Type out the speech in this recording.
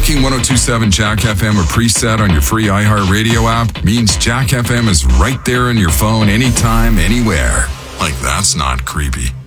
Making 1027 Jack FM a preset on your free iHeartRadio app means Jack FM is right there on your phone anytime, anywhere. Like, that's not creepy.